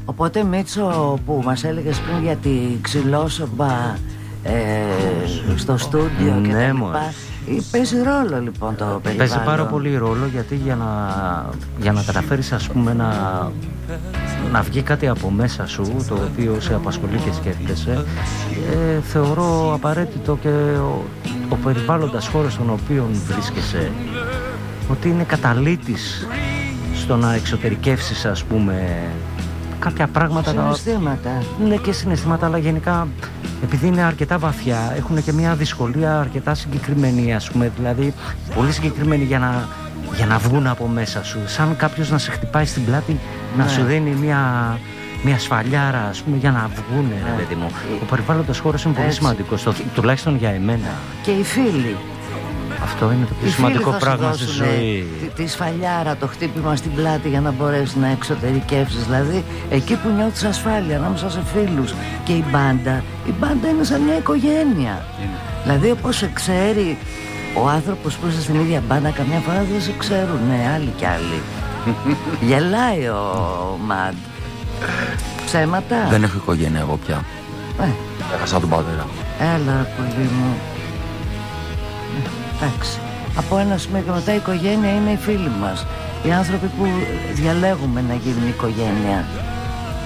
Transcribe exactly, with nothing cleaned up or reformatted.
Οπότε Μίτσο, που μας έλεγες πριν για τη ξυλόσομπα ε, στο στούντιο ναι, και τα μου. λοιπά, παίζει ρόλο λοιπόν το περιβάλλον. Παίζει πάρα πολύ ρόλο, γιατί για να, για να καταφέρεις, ας πούμε, να, να βγει κάτι από μέσα σου το οποίο σε απασχολεί και σκέφτεσαι, ε, θεωρώ απαραίτητο και ο, ο περιβάλλοντας χώρος στον οποίο βρίσκεσαι ότι είναι καταλύτης στο να εξωτερικεύσεις, ας πούμε, κάποια πράγματα. Συναισθήματα. Ναι, και συναισθήματα, αλλά γενικά επειδή είναι αρκετά βαθιά, έχουν και μια δυσκολία αρκετά συγκεκριμένη, ας πούμε, δηλαδή πολύ συγκεκριμένη για να, για να βγουν από μέσα σου. Σαν κάποιος να σε χτυπάει στην πλάτη, ναι, να σου δίνει μια, μια σφαλιάρα, ας πούμε, για να βγουν, ρε παιδί μου. Ο περιβάλλοντας χώρος είναι πολύ σημαντικός, το, τουλάχιστον για εμένα. Και οι φίλοι. Αυτό είναι το πιο σημαντικό πράγμα στη ζωή. Τη, τη σφαλιάρα, το χτύπημα στην πλάτη για να μπορέσεις να εξωτερικεύσεις. Δηλαδή, εκεί που νιώθεις ασφάλεια ανάμεσα σε φίλους. Και η μπάντα, η μπάντα είναι σαν μια οικογένεια. Είναι. Δηλαδή, όπως σε ξέρει ο άνθρωπος που είσαι στην ίδια μπάντα, καμιά φορά δεν σε ξέρουν, ναι, άλλοι κι άλλοι. Γελάει ο Μαντ. Ψέματα. Δεν έχω οικογένεια εγώ πια. Ε. Έχασα τον πατέρα. Έλα, πολύ μου. Εντάξει. Από ένα σημείο και μετά η οικογένεια είναι οι φίλοι μας. Οι άνθρωποι που διαλέγουμε να γίνουν οικογένεια.